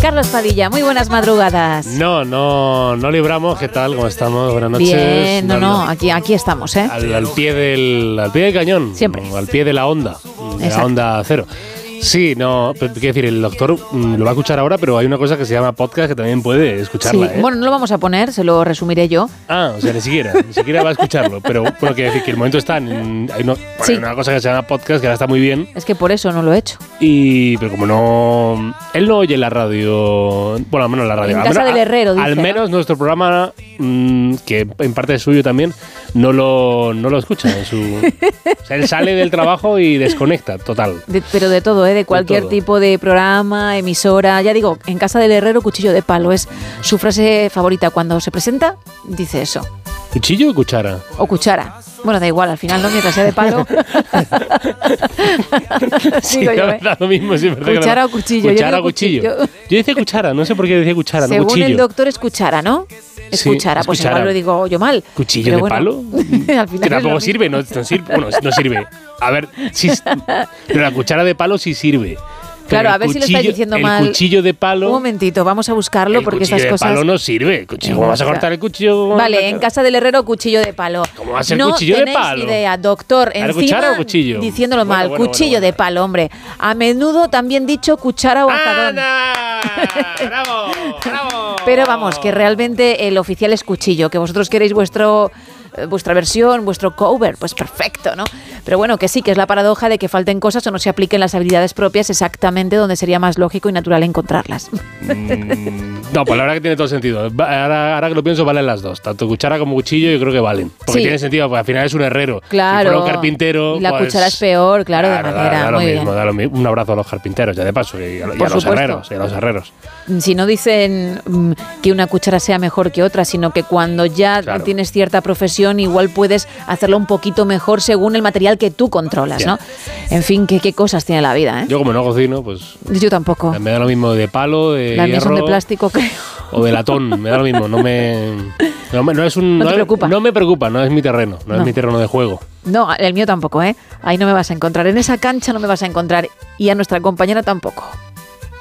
Carlos Padilla, muy buenas madrugadas. No libramos. ¿Qué tal? ¿Cómo estamos? Buenas noches. Bien, aquí estamos, ¿eh? Al pie del cañón. Siempre. Al pie de la onda. De Exacto. la onda cero. Sí, no, quiero decir, el doctor lo va a escuchar ahora, pero hay una cosa que se llama podcast que también puede escucharla, Sí. Bueno, no lo vamos a poner, se lo resumiré yo. O sea, ni siquiera va a escucharlo, pero bueno, quiero decir que el momento está hay una cosa que se llama podcast que ahora está muy bien. Es que por eso no lo he hecho. Pero como no, él no oye la radio, bueno, al menos la radio. En casa del herrero, dice, al menos nuestro programa, que en parte es suyo también, no lo escucha. O sea, él sale del trabajo y desconecta, total. Pero de todo, de cualquier todo. tipo de programa, emisora. Ya digo, en casa del herrero, cuchillo de palo. Es su frase favorita. Cuando se presenta, dice eso. ¿Cuchillo o cuchara? O cuchara. Bueno, da igual, al final no, mientras sea de palo. Sí, Digo yo, da lo mismo. Sí, cuchara o cuchillo. Cuchara Yo o cuchillo. digo cuchillo. Yo decía cuchara, no sé por qué decía cuchara, Según no cuchillo. el doctor es cuchara, ¿no? Es Sí, cuchara, es pues cuchara. igual lo digo yo mal. ¿Cuchillo Pero de bueno, palo? al final Que es lo tampoco mismo. sirve, no sirve. Bueno, no sirve. A ver, sí, pero la cuchara de palo sí sirve. Claro, Pero a ver si lo estáis diciendo mal. El cuchillo de palo. Un momentito, vamos a buscarlo porque estas El cuchillo cosas. de palo no sirve. ¿Cómo vas a cortar el cuchillo? Vale, en casa del herrero, cuchillo de palo. ¿Cómo va a ser no cuchillo de tenéis palo? idea, doctor. ¿Era Encima, cuchara o cuchillo? Diciéndolo mal, Bueno, cuchillo de palo, hombre. A menudo también dicho cuchara o azadón. ¡Anda! ¡Bravo! ¡Bravo! Pero vamos, que realmente el oficial es cuchillo, que vosotros queréis vuestra versión, vuestro cover, pues perfecto, ¿no? Pero bueno, que sí, que es la paradoja de que falten cosas o no se apliquen las habilidades propias exactamente donde sería más lógico y natural encontrarlas. No, pues la verdad que tiene todo sentido. Ahora que lo pienso, valen las dos. Tanto cuchara como cuchillo yo creo que valen. Porque Sí. tiene sentido, porque al final es un herrero. Claro. Si fuera un carpintero... Y la pues, cuchara es peor, claro, de manera. Da lo Muy mismo, bien. da lo mismo. Un abrazo a los carpinteros, ya de paso, y a Por los supuesto. herreros. Y a los herreros. Si no dicen que una cuchara sea mejor que otra, sino que cuando ya Claro. tienes cierta profesión, igual puedes hacerlo un poquito mejor según el material que tú controlas, Ya. ¿no? En fin, qué cosas tiene la vida, ¿eh? Yo como no cocino, pues Yo tampoco. me da lo mismo de palo, de Las mías son hierro de plástico, creo. o de latón. Me da lo mismo. No es un... No te preocupa. No me preocupa, no es mi terreno. No es mi terreno de juego. No, el mío tampoco, ¿eh? Ahí no me vas a encontrar. En esa cancha no me vas a encontrar. Y a nuestra compañera tampoco.